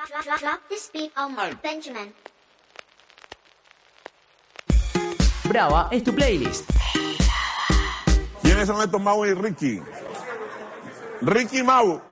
Drop this beat on Mark Benjamin. Brava es tu playlist. ¿Quiénes son estos Mau y Ricky? Ricky y Mau.